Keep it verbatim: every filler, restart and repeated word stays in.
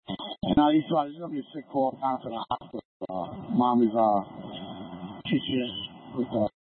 Now he's, uh, he's going to be a sick call down to the hospital. Uh, mom is uh, teaching with uh,